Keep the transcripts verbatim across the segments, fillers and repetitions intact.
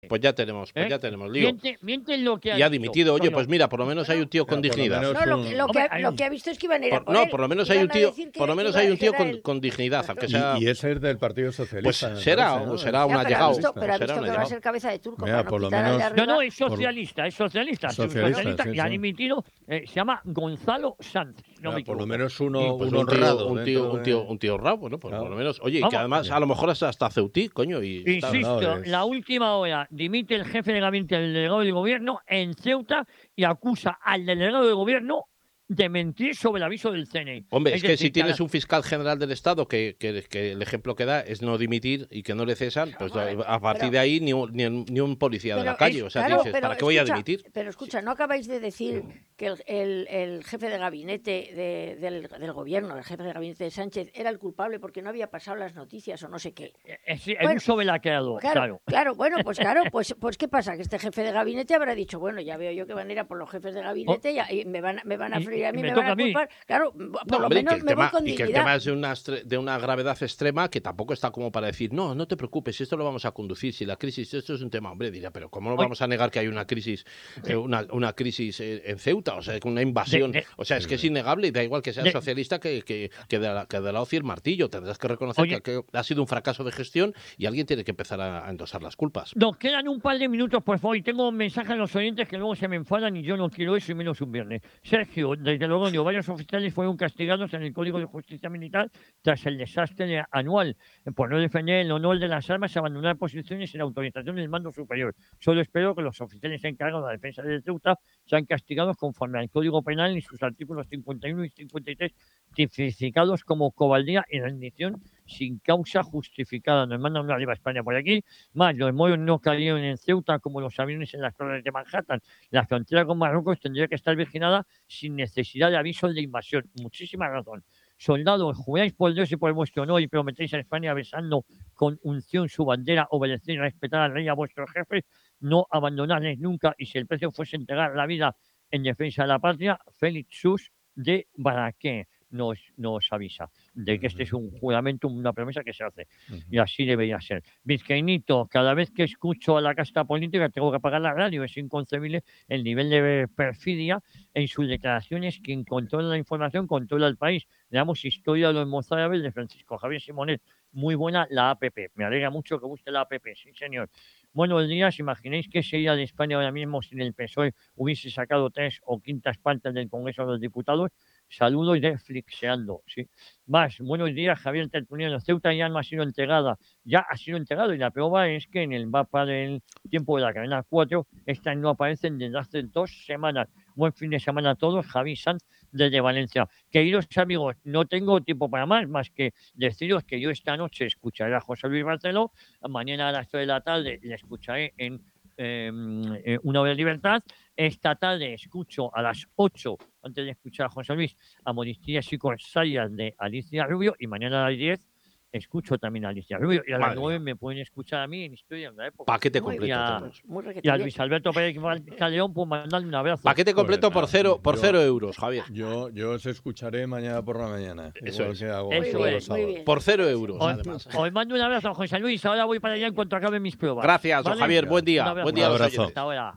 Pues ya tenemos, pues ¿Eh? ya tenemos lío. Miente, miente en lo que ha Y ha dicho. dimitido. Oye, Solo. pues mira, por lo menos hay un tío con Claro, por lo dignidad. menos No, lo, un- que- lo, Hombre, que, hay- lo que ha visto es que iban a ir a Por- por no, él. por lo menos hay Iban un a tío, decir que- por lo que menos iba- hay un que tío era con, el- con dignidad, aunque Y, sea. y ese es del Partido Pues Socialista. me será, parece, ¿no? o será un Ya, pero ha allegado. visto, pero ha será visto un que va a allegado. ser cabeza de turco. Mira, para no por lo quitar al de menos- arriba. No, no, es socialista, es socialista. es Socialista, socialista sí, y ha sí. dimitido. eh, se llama Gonzalo Sanz. No Ah, me por lo equivoco. menos uno, Y, un Pues un tío, honrado. un tío, dentro un tío, de- un tío honrado, bueno, pues Claro. por lo menos. Oye, y Vamos. que además a lo mejor es hasta ceutí, coño. Y está- Insisto, no, es- la última hora dimite el jefe de gabinete del delegado del gobierno en Ceuta y acusa al delegado del gobierno de mentir sobre el aviso del C N I. Hombre, es, que decir, si tienes cada- un fiscal general del Estado que, que, que el ejemplo que da es no dimitir y que no le cesan, pues Joder, a partir pero- de ahí ni un, ni, un- ni un policía de Pero la calle. es- O sea, claro, dices, pero ¿para qué voy a escucha, dimitir? Pero escucha, ¿no acabáis de decir que el, el- el jefe de gabinete de- del, del gobierno, el jefe de gabinete de Sánchez, era el culpable porque no había pasado las noticias o no sé qué? Eh, eh, sí, Bueno, un sobelaqueado, Claro, claro. claro, bueno, pues claro, pues, pues ¿qué pasa? Que este jefe de gabinete habrá dicho, bueno, ya veo yo que van a ir a por los jefes de gabinete y, a- y me van, a- me van a Y- freír a y mí, me me, toca van a a mí. culpar. Claro, por No, lo hombre, y menos que el me voy tema, con y que el dignidad. tema es de una, estre- de una gravedad extrema que tampoco está como para decir, no, no te preocupes, esto lo vamos a conducir, si la crisis, esto es un tema, hombre, dirá, pero ¿cómo no Oye. vamos a negar que hay una crisis, eh, una, una crisis eh, en Ceuta? O sea, que una invasión, De- de- o sea, es que es innegable y da igual que seas de- socialista que, que, que de la, que de la hoz y el martillo, tendrás que reconocer Oye. que, que ha sido un fracaso de gestión y alguien tiene que empezar a, a endosar las culpas. Nos quedan un par de minutos, por favor, y tengo un mensaje a los oyentes que luego se me enfadan y yo no quiero eso y menos un viernes. Sergio, desde Logroño, varios oficiales fueron castigados en el Código de Justicia Militar tras el desastre anual por no defender el honor de las armas y abandonar posiciones sin autorización del mando superior. Solo espero que los oficiales encargados de la defensa de Ceuta sean castigados conforme al Código Penal y sus artículos cincuenta y uno y cincuenta y tres, tipificados como cobardía y rendición sin causa justificada. Nos mandan una arriba España por aquí. Más, los moros no cayeron en Ceuta como los aviones en las torres de Manhattan. La frontera con Marruecos tendría que estar vigilada sin necesidad de aviso de invasión. Muchísima razón. Soldados, juráis por Dios y por vuestro honor y prometéis a España besando con unción su bandera, obedecer y respetar al rey a vuestros jefes, no abandonarles nunca y si el precio fuese entregar la vida en defensa de la patria, Félix Sus de Baraqué nos, nos avisa de que este es un juramento, una promesa que se hace. Y así debería ser. Vizcaínito, cada vez que escucho a la casta política tengo que apagar la radio. Es inconcebible el nivel de perfidia en sus declaraciones. Quien controla la información controla el país. Leamos Historia de los mozárabes de Francisco Javier Simonet. Muy buena la A P P. Me alegra mucho que guste la A P P. Sí, señor. Buenos días. ¿Imagináis qué sería de España ahora mismo si el P S O E hubiese sacado tres o quintas partes del Congreso de los Diputados? Saludos de Flixeando, sí. Más, buenos días, Javier Tertuliano. Ceuta ya no ha sido entregada, ya ha sido entregado y la prueba es que en el mapa del tiempo de la cadena cuatro, estas no aparecen desde hace dos semanas. Buen fin de semana a todos, Javi Sanz desde Valencia. Queridos amigos, no tengo tiempo para más, más que deciros que yo esta noche escucharé a José Luis Barceló, mañana a las tres de la tarde le escucharé en Eh, eh, Una Hora de Libertad. Esta tarde escucho a las ocho, antes de escuchar a José Luis, a Moristías y Corsarias de Alicia Rubio, y mañana a las diez escucho también a Alicia Rubio, y a las Madre nueve me pueden escuchar a mí en Historia de la Época. Paquete Muy completo. bien. tenemos. Muy requete Y a bien. Luis Alberto Pérez Calleón, pues mandarle un abrazo. Paquete completo Pues por nada, cero, por yo- cero euros, Javier. Yo, yo os escucharé mañana por la mañana. Eso igual es. que hago Eso todos es. los Muy sábados. bien. Por cero euros, Os, además. os mando un abrazo, José Luis. Ahora voy para allá en cuanto acaben mis pruebas. Gracias, don ¿Vale? Javier. Buen Un día. abrazo. Buen día a los Un abrazo. oyentes. Hasta ahora.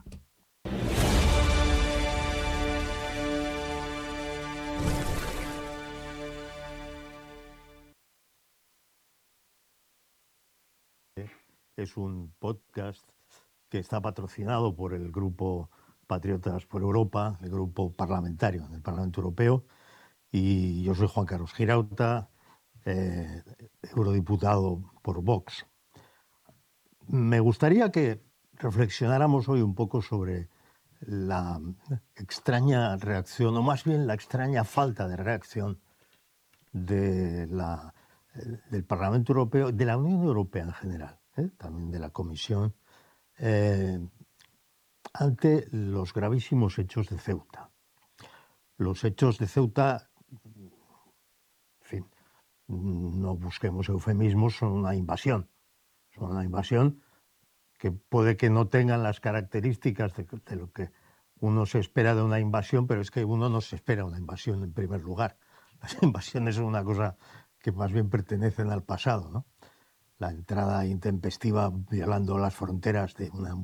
Es un podcast que está patrocinado por el Grupo Patriotas por Europa, el grupo parlamentario del Parlamento Europeo, y yo soy Juan Carlos Girauta, eh, eurodiputado por Vox. Me gustaría que reflexionáramos hoy un poco sobre la extraña reacción, o más bien la extraña falta de reacción de la, del Parlamento Europeo, de la Unión Europea en general, ¿eh? También de la Comisión, eh, ante los gravísimos hechos de Ceuta. Los hechos de Ceuta, en fin, no busquemos eufemismos, son una invasión. Son una invasión que puede que no tengan las características de, de lo que uno se espera de una invasión, pero es que uno no se espera una invasión en primer lugar. Las invasiones son una cosa que más bien pertenecen al pasado, ¿no? la entrada intempestiva violando las fronteras de una